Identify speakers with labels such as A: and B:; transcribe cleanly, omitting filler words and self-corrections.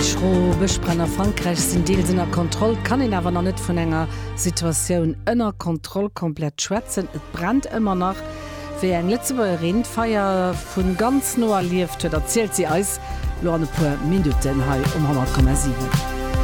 A: Besprenner Frankreich sind Deelsinner Kontroll kann ihn aber noch nicht von enger Situation ënner Kontroll komplett schwätzen. Et brennt immer noch wie eng letzte Rindfeier von ganz no lief erzählt sie als lo ein paar Minuten um 100,7.